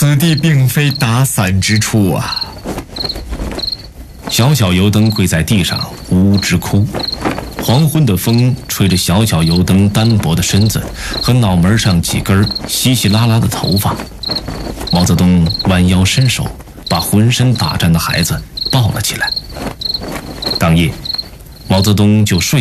此地并非打伞之处啊！ 小小油灯跪在地上呜呜直哭。黄昏的风吹着小小油灯单薄的身子和脑门上几根稀稀拉拉的头发。毛泽东弯腰伸手，把浑身打颤的孩子抱了起来。当夜，毛泽东就睡